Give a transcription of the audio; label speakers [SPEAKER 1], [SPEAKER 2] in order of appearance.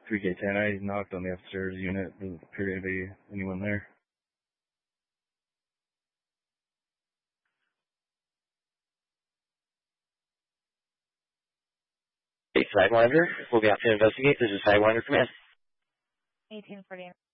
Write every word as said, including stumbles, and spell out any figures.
[SPEAKER 1] three K ten, I knocked on the upstairs unit. Doesn't appear to be anyone there.
[SPEAKER 2] Hey, Sidewinder. We'll be out to investigate. This is Sidewinder Command.
[SPEAKER 3] eighteen forty.